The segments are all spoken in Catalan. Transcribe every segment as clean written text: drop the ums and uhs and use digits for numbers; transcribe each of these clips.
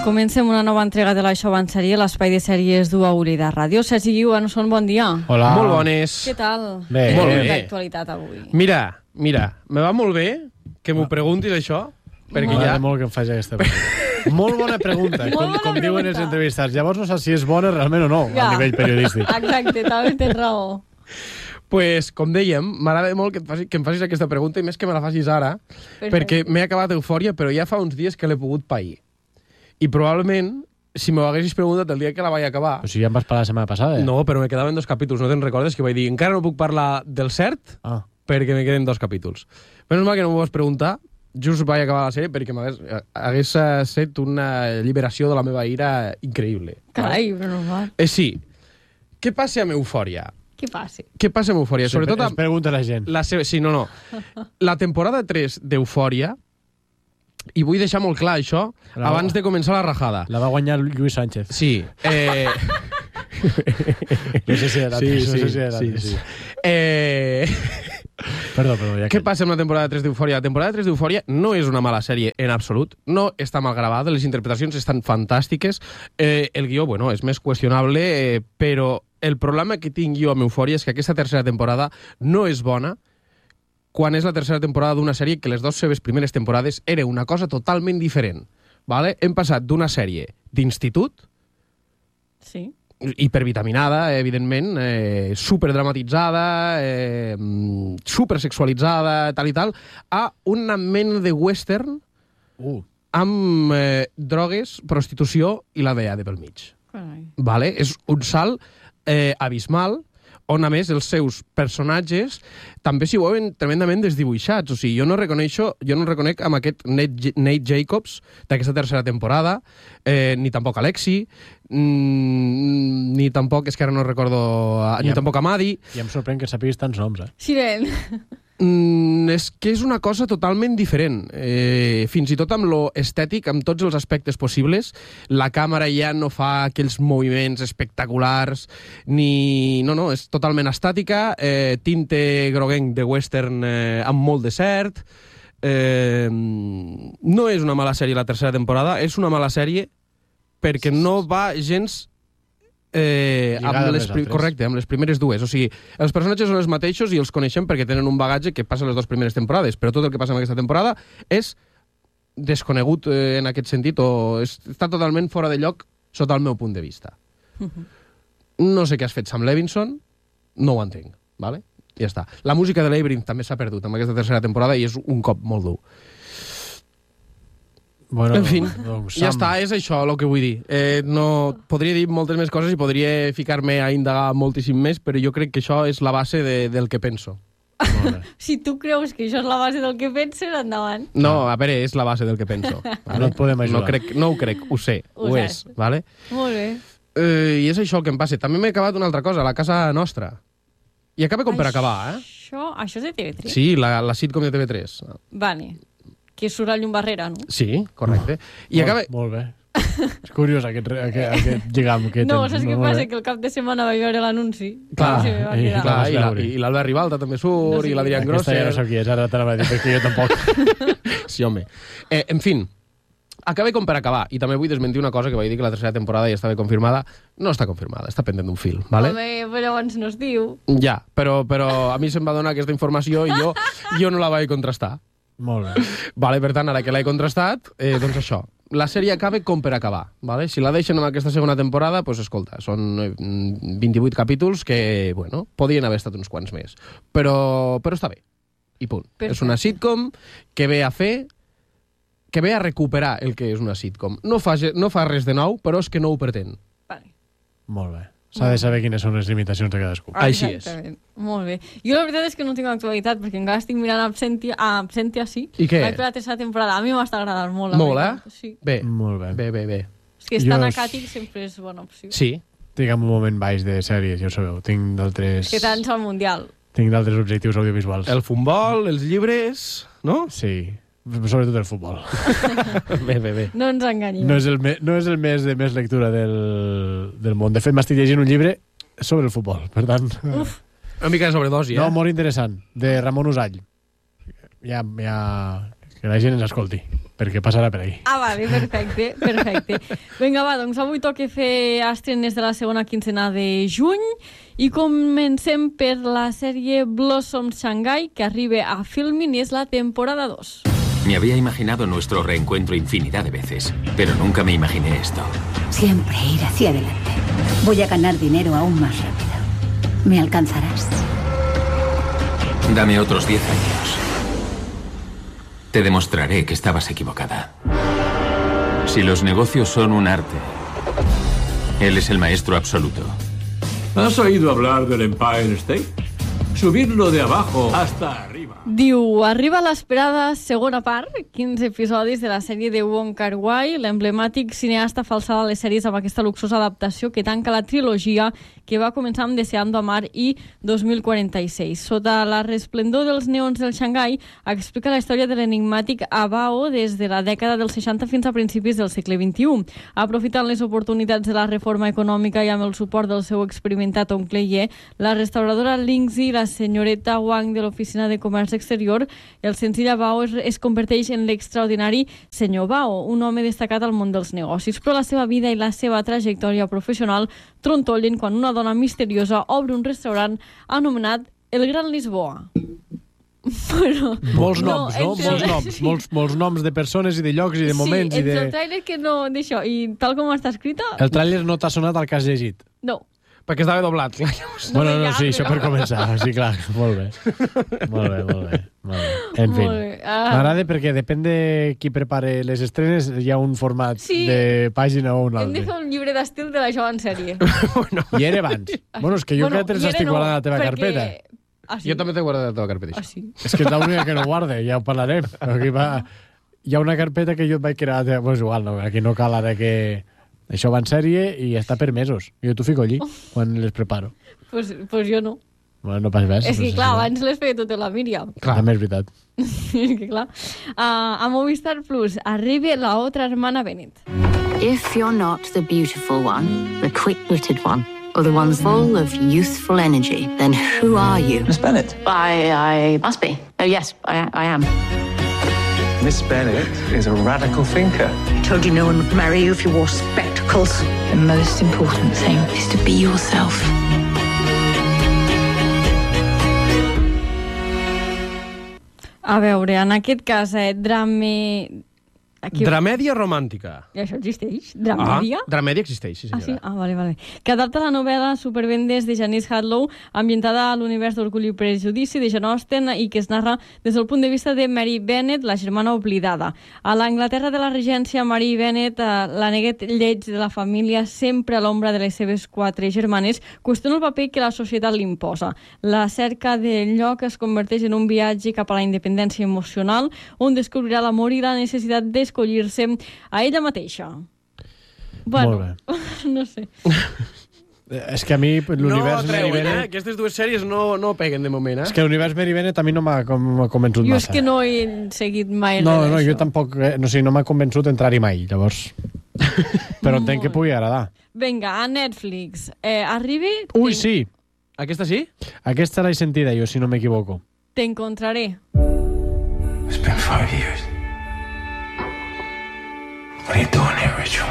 Comencem una nova entrega de l'Això abans sèrie, l'espai de sèries d'Uauri de Ràdio. Sergi Guiu, Anson, bon dia. Hola. Molt bones. Què tal? Bé. Molt bé. L'actualitat avui. Mira, me va molt bé que m'ho preguntis això, perquè M'agrada ja... molt que em faci aquesta pregunta. Molt bona pregunta, com diuen els entrevistats. Llavors no saps si és bona realment o no, a nivell periodístic. Exacte, també tens raó. Pues, com dèiem, m'agrada molt que em facis aquesta pregunta, i més que me la facis ara, perquè m'he acabat Eufòria, però ja fa uns dies que l'he pogut pair. I probablement, si m'ho haguessis preguntat el dia que la vaig acabar... Però si ja em vas parlar la setmana passada. No, però me quedaven 2 capítols, no te'n recordes? Que vaig dir, encara no puc parlar del cert, perquè me queden 2 capítols. Menys mal que no m'ho vas preguntar, just vaig acabar la sèrie, perquè hagués set una alliberació de la meva ira increïble. Carai, però no va. Sí. Què passa amb Eufòria? Què passa? Què passa amb Eufòria? Sobretot es pregunta la gent. Sí, no. La temporada 3 d'Eufòria, i vull deixar molt clar això, abans de començar la rajada. La va guanyar Lluís Sánchez. Sí. No sé si era Sí. Perdó, ja Què passa amb la temporada 3 d'Eufòria? La temporada 3 d'Eufòria no és una mala sèrie en absolut, no està mal gravada, les interpretacions estan fantàstiques, el guió, bueno, és més qüestionable, però el problema que tinc jo amb Eufòria és que aquesta tercera temporada no és bona, quan és la tercera temporada d'una sèrie que les 2 seves primeres temporades era una cosa totalment diferent. Vale? Hem passat d'una sèrie d'institut, sí, hipervitaminada, evidentment, superdramatitzada, supersexualitzada, tal i tal, a una mena de western amb drogues, prostitució i la DEA de pel mig. carai. Vale? És un salt abismal, on, a més, els seus personatges també s'hi veuen tremendament desdibuixats. O sigui, jo no reconec amb aquest Nate Jacobs d'aquesta tercera temporada, ni tampoc Alexi, ni tampoc, és que ara no recordo, ni tampoc Amadi. I em sorprèn que sapiguis tants noms, Siren. És que és una cosa totalment diferent. Fins i tot amb lo estètic, amb tots els aspectes possibles, la càmera ja no fa aquells moviments espectaculars, ni... No, és totalment estàtica, tinte groguenc de western amb molt de cert. No és una mala sèrie la tercera temporada, és una mala sèrie perquè no va gens... correcte, amb les primeres 2. O sigui, els personatges són els mateixos i els coneixem perquè tenen un bagatge que passa les 2 primeres temporades, però tot el que passa en aquesta temporada és desconegut en aquest sentit, o està totalment fora de lloc sota el meu punt de vista. No sé què has fet Sam Levinson, no ho entenc, vale? Ja està. La música de Labyrinth també s'ha perdut amb aquesta tercera temporada i és un cop molt dur. Bueno, en fi, ja està, és això el que vull dir. No, podria dir moltes més coses i podria ficar-me a indagar moltíssim més, però jo crec que això és la base del que penso. Si tu creus que això és la base del que penses, endavant. No, a veure, és la base del que penso. Vale? No et podem ajudar. No ho crec, ho sé, ho és. Vale? Molt bé. I és això el que em passa. També m'he acabat una altra cosa, La casa nostra. I acaba com per acabar, Això és de TV3? Sí, la sitcom de TV3. Vale. Que surt a llum barrera, no? Sí, correcte. I acaba... Molt bé. És curiós aquest lligam. No, saps què passa? Que el cap de setmana vaig veure l'anunci. I l'Albert Ribalta també surt, i l'Adrián Grosser... Aquesta ja no sap qui és, ara te n'anava a dir, perquè jo tampoc. Sí, home. En fi, acaba com per acabar. I també vull desmentir una cosa que vaig dir que la tercera temporada ja estava confirmada. No està confirmada, està pendent d'un fil, vale? Home, però llavors no es diu. Ja, però a mi se'm va donar aquesta informació i jo no la vaig contrastar. Molt bé. Vale, per tant, ara que l'he contrastat, doncs això. La sèrie acaba com per acabar. Vale? Si la deixen en aquesta segona temporada, doncs escolta, són 28 capítols que, bueno, podien haver estat uns quants més. Però està bé. I punt. Perfecte. És una sitcom que ve a recuperar el que és una sitcom. No fa res de nou, però és que no ho pretén. Vale. Molt bé. S'ha de saber quines són les limitacions de cadascú. Així és. Molt bé. Jo la veritat és que no tinc l'actualitat, perquè encara estic mirant Absentia, sí. I què? Vaig per la tercera temporada. A mi m'està agradant molt. Molt, Sí. Bé. Molt bé. Bé. És que estar acàtic sempre és bona opció. Sí. Tinc un moment baix de sèries, ja ho sabeu. Tinc d'altres... És que tants al Mundial. Tinc d'altres objectius audiovisuals. El futbol, els llibres, no? Sí. Sobretot el futbol. Bé. No ens enganyem. No és el mes de més lectura del món. De fet, m'estic llegint un llibre sobre el futbol, per tant... Uf. Una mica de sobredosi, No, molt interessant, de Ramon Usall. Ja... Que la gent ens escolti. perquè passarà per ahí. Vale, perfecte. Vinga, va, doncs avui toca fer estrenes de la segona quincena de juny i comencem per la sèrie Blossom Shanghai, que arriba a Filmin i és la temporada 2. Me había imaginado nuestro reencuentro infinidad de veces, pero nunca me imaginé esto. Siempre ir hacia adelante. Voy a ganar dinero aún más rápido. ¿Me alcanzarás? Dame otros 10 años. Te demostraré que estabas equivocada. Si los negocios son un arte, él es el maestro absoluto. ¿Has oído hablar del Empire State? Subirlo de abajo hasta arriba. Diu, arriba l'esperada segona part, 15 episodis de la sèrie de Wong Kar-wai, l'emblemàtic cineasta falsada a les sèries amb aquesta luxosa adaptació que tanca la trilogia que va començar amb Deseando Amar i 2046. Sota la resplendor dels neons del Xangai, explica la història de l'enigmàtic Abao des de la dècada dels 60 fins a principis del segle XXI. Aprofitant les oportunitats de la reforma econòmica i amb el suport del seu experimentat oncle Ye, la restauradora Lingzi, la senyoreta Wang de l'Oficina de Comerç Exterior, el senzill Bao es converteix en l'extraordinari senyor Bao, un home destacat al món dels negocis, però la seva vida i la seva trajectòria professional trontollen quan una dona misteriosa obre un restaurant anomenat El Gran Lisboa. Però, molts noms, no? Molts noms de persones i de llocs i de moments. Sí, el tràiler que no d'això, i tal com està escrita... El tràiler no t'ha sonat el que has llegit? No. Perquè estava doblat, clar. Bueno, sí, això per començar. Sí, clar, molt bé. Molt bé. En fi, m'agrada perquè depèn de qui prepare les estrenes, hi ha un format de pàgina o un altre. Hem de fer un llibre d'estil de la jove en sèrie. I era abans. Bueno, és que jo cada tres estic guardant la teva carpeta. Jo també t'he guardat la teva carpeta. És que és l'única que no guarda, ja ho parlarem. Hi ha una carpeta que jo et vaig crear... Pues igual, no, aquí no cal ara que... Això va en sèrie i està per mesos. Jo t'ho fico allí, quan les preparo. Pues jo no. Bueno, no pas res. És que, clar, abans les feia tota la Míriam. Clar, també és veritat. És que, clar. A Movistar Plus arriba la otra hermana Bennett. If you're not the beautiful one, the quick-witted one, or the one full of youthful energy, then who are you? Miss Bennett. I must be. Oh, yes, I am. Miss Bennett is a radical thinker. I told you no one would marry you if you wore spectacles. The most important thing is to be yourself. A veure, en aquest cas, Dramèdia romàntica. I això existeix? Dramèdia? Dramèdia existeix, sí. Sí? Vale. Que adapta la novel·la Supervendes de Janice Hadlow, ambientada a l'univers d'Orgull i Prejudici de Jane Austen i que es narra des del punt de vista de Mary Bennet, la germana oblidada. A l'Anglaterra de la Regència, Mary Bennet, la neguet lleig de la família, sempre a l'ombra de les seves 4 germanes, qüestiona el paper que la societat li imposa. La cerca del lloc es converteix en un viatge cap a la independència emocional, on descobrirà l'amor i la necessitat d'escollir-se a ella mateixa. Bueno, molt bé. No sé. És que a mi l'univers Mary Bennet... Aquestes dues sèries no peguen de moment, És que l'univers Mary Bennet a mi no m'ha convençut massa. Jo és que no he seguit mai res d'això. No, jo tampoc, no m'ha convençut entrar-hi mai, llavors. Però entenc que pugui agradar. Vinga, a Netflix. Arribi... Ui, sí! Aquesta sí? Aquesta l'he sentida jo, si no m'equivoco. Te encontraré. It's been 5 years. What are you doing here, Rachel?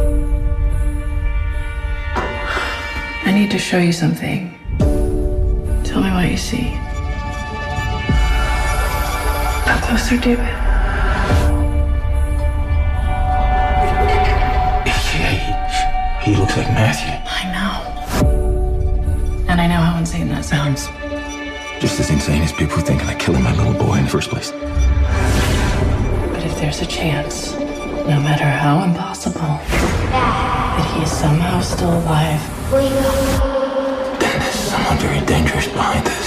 I need to show you something. Tell me what you see. Come closer, David. He looks like Matthew. I know. And I know how insane that sounds. Just as insane as people thinking of killing my little boy in the first place. But if there's a chance, no matter how impossible, that he is somehow still alive, then there's someone very dangerous behind this.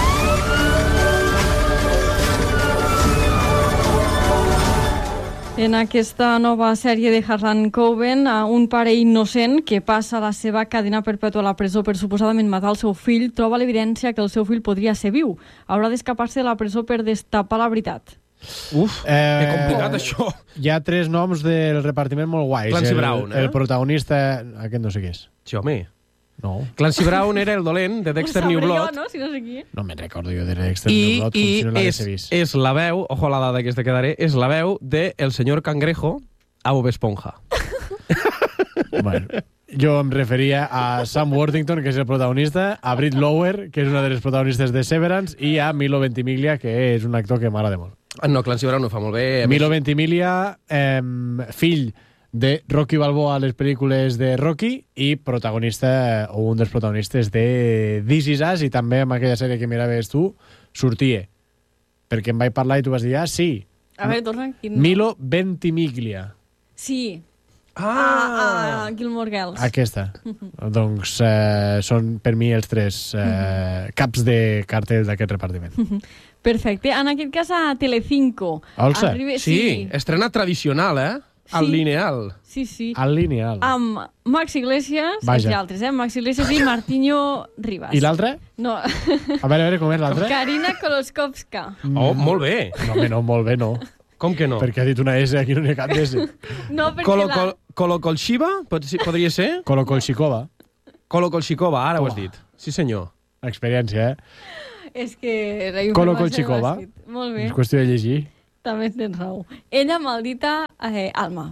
En aquesta nova sèrie de Harlan Coben, un pare innocent que passa la seva cadena perpètua a la presó per suposadament matar el seu fill, troba l'evidència que el seu fill podria ser viu. Haurà d'escapar-se de la presó per destapar la veritat. Uf, que complicat això. Hi ha 3 noms del repartiment molt guais. Clancy Brown, el protagonista, aquest no sé què és. Sí, home. No. Clancy Brown era el dolent de Dexter New Blood. Ho sabré jo, no? Si no sé qui. No me'n recordo jo de Dexter New Blood, com si no l'hagués vist. És la veu, ojo a la dada que te quedaré, és la veu de el senyor Cangrejo a Bob Esponja. Bueno, jo em referia a Sam Worthington, que és el protagonista, a Britt Lower, que és una de les protagonistes de Severance, i a Milo Ventimiglia, que és un actor que m'agrada molt. No, Clancy Brown ho fa molt bé. Milo Ventimiglia, fill de Rocky Balboa a les pel·lícules de Rocky i protagonista, o un dels protagonistes de This Is Us, i també amb aquella sèrie que miraves tu, sortia. Perquè em vaig parlar i tu vas dir, sí. A veure, torna. Milo Ventimiglia. Sí. Gilmore Girls. Aquesta. Doncs són per mi els tres caps de cartell d'aquest repartiment. Perfecte. En aquest cas a Telecinco. Olsa. Sí, estrena tradicional, Al lineal. Sí. Al lineal. Amb Max Iglesias, Vaja. i altres, Max Iglesias i Martinho Rivas. I l'altre? No. A veure, com és l'altre? Karina Koloskovska. Oh, molt bé. No, molt bé, no. Com que no? Perquè ha dit una S, aquí no n'hi ha cap d'S. No, perquè Kolokolshiva? Podria ser? Kolokolshikova. Kolokolshikova, ara ho has dit. Sí, senyor. Experiència, És que... Kolokolshikova. Molt bé. És qüestió de llegir. També tens raó. Ella maldita Alma.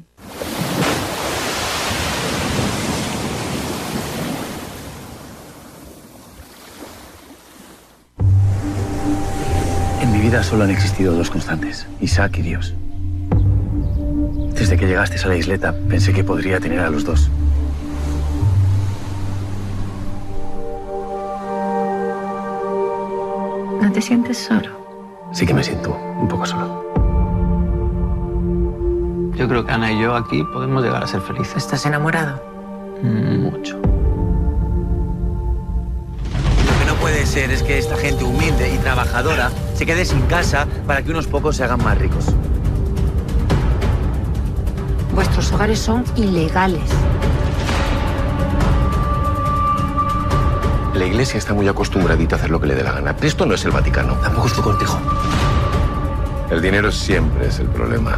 En mi vida solo han existido dos constantes, Isaac y Dios. Desde que llegaste a la isleta pensé que podría tener a los dos. ¿No te sientes solo? Sí que me siento un poco solo. Yo creo que Ana y yo aquí podemos llegar a ser felices. ¿Estás enamorado? Mucho. Lo que no puede ser es que esta gente humilde y trabajadora se quede sin casa para que unos pocos se hagan más ricos. Vuestros hogares son ilegales. La Iglesia está muy acostumbradita a hacer lo que le dé la gana. Pero esto no es el Vaticano. Tampoco es tu cortejo. El dinero siempre es el problema.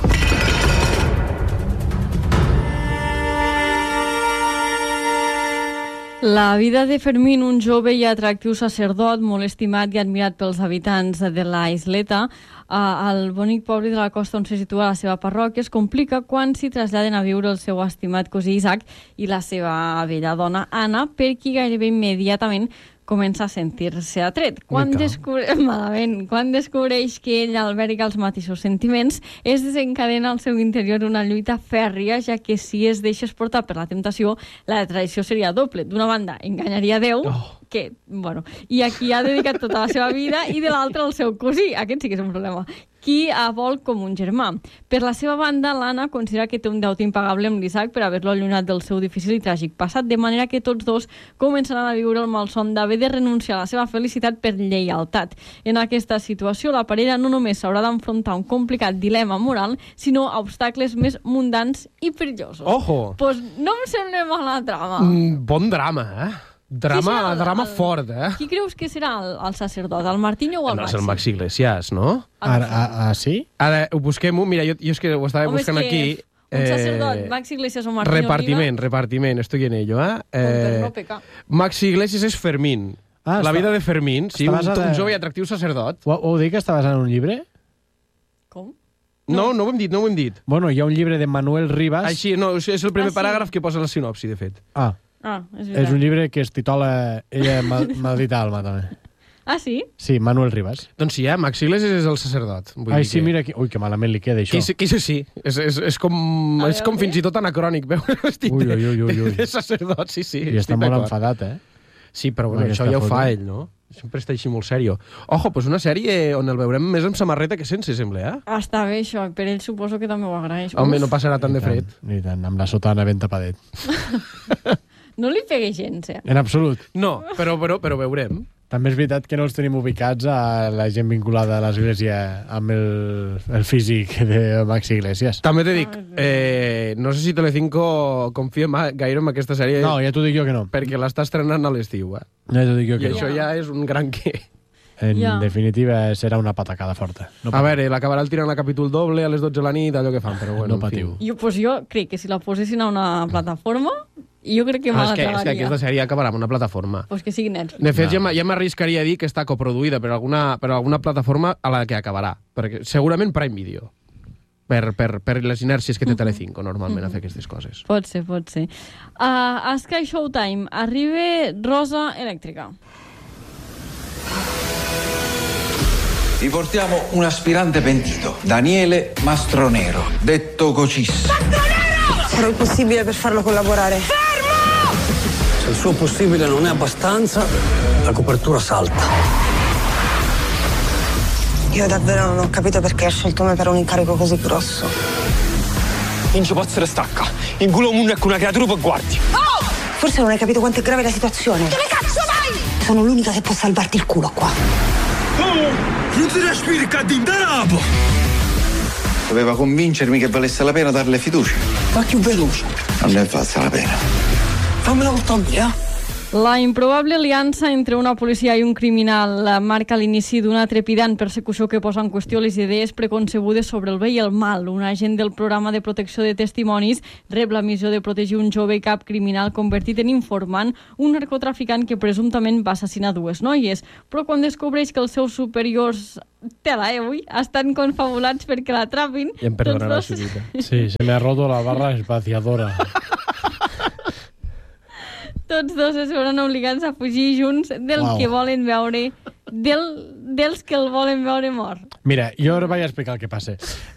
La vida de Fermín, un jove i atractiu sacerdot, molt estimat i admirat pels habitants de la isleta, al bonic poble de la costa on se situa la seva parròquia, es complica quan s'hi traslladen a viure el seu estimat cosí Isaac i la seva bella dona Anna, per qui gairebé immediatament comença a sentir-se atret. Quan descobreix que ell alberga els mateixos sentiments, es desencadena al seu interior una lluita fèrria, ja que si es deixes portar per la temptació, la traïció seria doble. D'una banda, enganyaria Déu, que, bueno, i a qui ha dedicat tota la seva vida, i de l'altra el seu cosí. Aquest sí que és un problema. Qui vol com un germà. Per la seva banda, l'Anna considera que té un deute impagable amb l'Isaac per haver-lo allunyat del seu difícil i tràgic passat, de manera que tots dos començaran a viure el malson d'haver de renunciar a la seva felicitat per lleialtat. En aquesta situació, la parella no només s'haurà d'enfrontar un complicat dilema moral, sinó a obstacles més mundans i perillosos. Ojo! Pues no em sembla mala trama. Bon drama, Drama fort, Qui creus que serà el sacerdot? El Martinho o el Maxi? No, és el Max Iglesias, no? Sí? Ara, busquem-ho. Mira, jo és que ho estava buscant aquí. Un sacerdot, Max Iglesias o Martinho Repartiment, estoy en ello, Per no pecar. Max Iglesias és Fermín. La vida de Fermín, sí, un jove i atractiu sacerdot. Ho dic que està basat en un llibre? Com? No ho hem dit. Bueno, hi ha un llibre de Manuel Rivas... Així, no, és el primer paràgraf que posa la sinopsi, de fet. És un llibre que es titula Ella maldita alma, també. Ah, sí? Sí, Manuel Rivas. Doncs sí, Max Iglesias és el sacerdot. Sí, mira... Ui, que malament li queda, això. Sí. És com fins i tot anacrònic, veus? De sacerdot, sí. I està molt enfadat, Sí, però bueno, això ja ho fa ell, no? Sempre està així molt sèrio. Ojo, pues una sèrie on el veurem més amb samarreta que sense, sembla, Està bé, això. Per ell suposo que també ho agraeix. Home, no passarà tant de fred. Ni tant, amb la sotana ben tapadet. No li pegué gens, En absolut. No, però veurem. També és veritat que no els tenim ubicats a la gent vinculada a l'Església amb el físic de Max Iglesias. També t'he dic, no sé si Telecinco confia gaire en aquesta sèrie. No, ja t'ho dic jo que no. Perquè l'està estrenant a l'estiu, Ja t'ho dic jo que no. I això ja és un gran què. En definitiva, serà una patacada forta. A veure, l'acabarà tirant a capítol doble a les 12 de la nit, allò que fan, però bueno, no patiu. Jo crec que si la posessin a una plataforma I jo crec que me l'acabaria. És que aquesta sèrie acabarà amb una plataforma. Pues que sigui Netflix. De fet, ja m'arriscaria a dir que està coproduïda per alguna plataforma a la que acabarà. Perquè segurament Prime Video. Per les inèrcies que té Telecinco normalment a fer aquestes coses. Pot ser. A Sky Showtime arriba Rosa Elettrica. Vi portiamo un aspirante pentito, Daniele Mastronero, detto Cocis. Mastronero! Farò il possibile per farlo collaborare. Fermo! Se il suo possibile non è abbastanza, la copertura salta. Io davvero non ho capito perché ha scelto me per un incarico così grosso. Incio pazzere stacca. In culo munno ecco una creatura per guardi. Oh! Forse non hai capito quanto è grave la situazione. Dove cazzo vai? Sono l'unica che può salvarti il culo qua. Oh! Non si respiri, caddintarapo! Doveva convincermi che valesse la pena darle fiducia. Ma più veloce. Non ne valsa la pena. Fammela portare via. La improbable aliança entre una policia i un criminal marca l'inici d'una trepidant persecució que posa en qüestió les idees preconcebudes sobre el bé i el mal. Un agent del programa de protecció de testimonis rep la missió de protegir un jove cap criminal convertit en informant, un narcotraficant que presumptament va assassinar dues noies. Però quan descobreix que els seus superiors estan confabulats perquè l'atrapin... I em perdonarà la xutita. Sí, se me ha roto la barra espaciadora. Tots dos es veuran obligats a fugir junts que volen veure, dels que el volen veure mort. Mira, jo ara vaig explicar el que passa.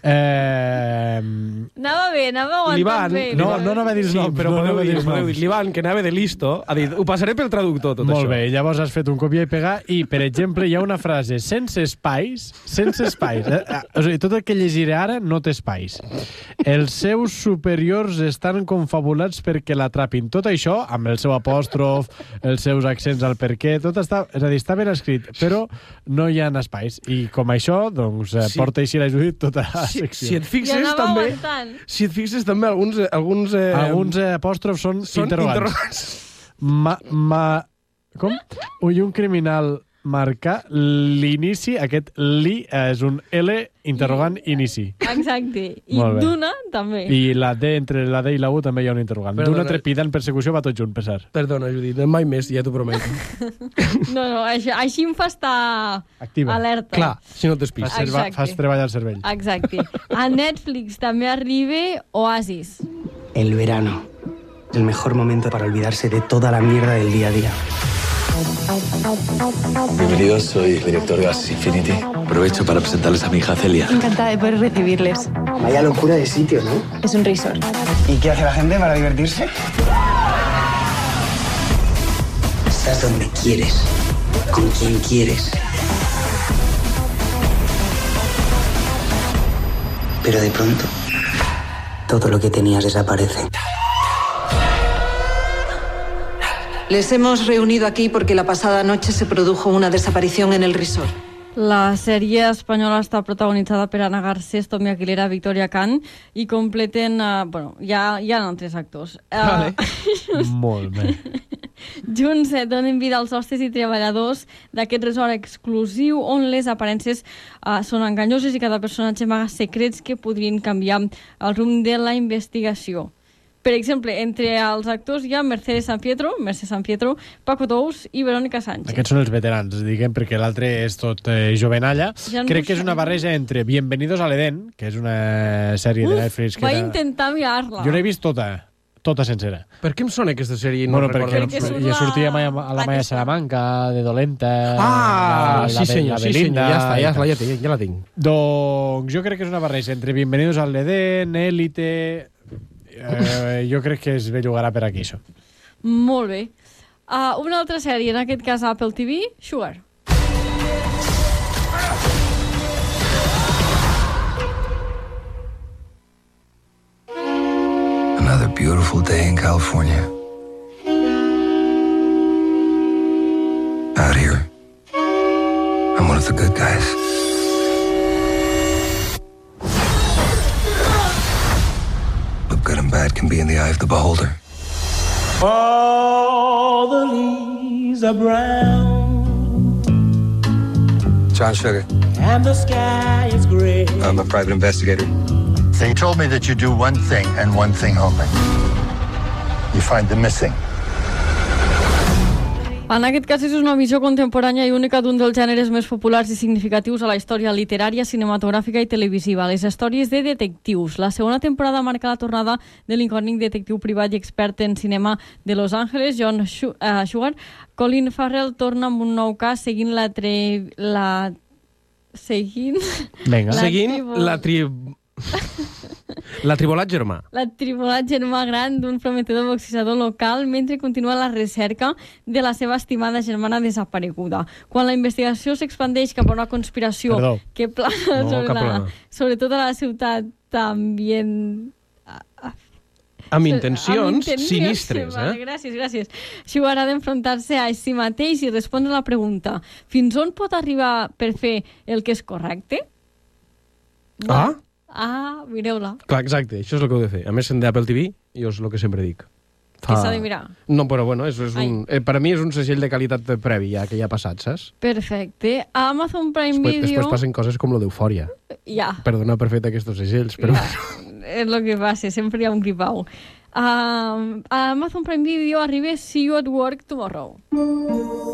Anava aguantant bé. No anava a dir noms. Però podeu dir, l'Ivan, que anava de listo, ha dit, ho passaré pel traductor, tot això. Molt bé, llavors has fet un copia i pegar i, per exemple, hi ha una frase sense espais. O sigui, tot el que llegiré ara no té espais. Els seus superiors estan confabulats perquè l'atrapin. Tot això, amb el seu apòstrof, els seus accents al perquè, tot està... És a dir, està ben escrit, però no hi ha espais. I com això, doncs, porta així la Judit tota la secció. Si et fixes també, alguns apòstrofs són interrogants. Com? Ui, un criminal marcar l'inici, aquest li és un L interrogant inici. Exacte. I d'una també. I la D, entre la D i la U també hi ha un interrogant. D'una trepidant persecució va tot junt, per cert. Perdona, Judit, mai més, ja t'ho prometo. No, així em fa estar alerta. Clar, si no t'espistes. Fas treballar el cervell. Exacte. A Netflix també arriba Oasis. El verano. El mejor momento para olvidarse de toda la mierda del día a día. Bienvenidos, soy el director de Oasis Infinity. Aprovecho para presentarles a mi hija Celia. Encantada de poder recibirles. Vaya locura de sitio, ¿no? Es un resort. ¿Y qué hace la gente para divertirse? Estás donde quieres, con quien quieres. Pero de pronto, todo lo que tenías desaparece. Les hemos reunido aquí porque la pasada noche se produjo una desaparición en el resort. La sèrie espanyola està protagonitzada per Ana Garcés, Tommy Aguilera, Victoria Khan i completen... hi ha altres actors. Vale. Molt bé. Junts donen vida als hostes i treballadors d'aquest resort exclusiu on les aparences són enganyoses i cada personatge amaga secrets que podrien canviar el rumb de la investigació. Per exemple, entre els actors hi ha Mercè San Pietro, Paco Tous i Verónica Sánchez. Aquests són els veterans, diguem, perquè l'altre és tot jovenalla. Crec que és una barreja entre Bienvenidos al Edén, que és una sèrie de Netflix. Vaig intentar mirar-la. Jo l'he vist tota sencera. Per què em sona aquesta sèrie? No perquè ja sortia a la Maya Salamanca, de dolenta... Sí senyor, ja la tinc. Doncs jo crec que és una barreja entre Bienvenidos al Edén, Élite... jo crec que es bellugarà per aquí, això. Molt bé. Una altra sèrie, en aquest cas Apple TV, Sugar. Another beautiful day in California. Out here, I'm one of the good guys. Good and bad can be in the eye of the beholder. All the leaves are brown. John Sugar. And the sky is gray. I'm a private investigator. They told me that you do one thing and one thing only. you find the missing. En aquest cas és una visió contemporània i única d'un dels gèneres més populars i significatius a la història literària, cinematogràfica i televisiva, les històries de detectius. La segona temporada marca la tornada de l'incògnit detectiu privat i expert en cinema de Los Angeles, John Sugar. Colin Farrell torna amb un nou cas seguint l'atribolat germà. L'atribolat germà gran d'un prometedor boxejador local mentre continua la recerca de la seva estimada germana desapareguda. Quan la investigació s'expandeix cap a una conspiració que plana sobre tota la ciutat ambient... Amb intencions sinistres. Vale, gràcies. Sugar ha d'enfrontar-se a si mateix i respondre a la pregunta: fins on pot arribar per fer el que és correcte? Mireu-la. Clar, exacte, això és el que heu de fer. A més, en d'Apple TV, jo és el que sempre dic. Que s'ha de mirar. No, però bueno, per a mi és un segell de qualitat previ, ja que ja ha passat, saps? Perfecte. A Amazon Prime Video... Després passen coses com lo d'Eufòria. Ja. Perdona per fer aquests segells, però... És el que passa, sempre hi ha un gripau. A Amazon Prime Video arriba See You at Work Tomorrow.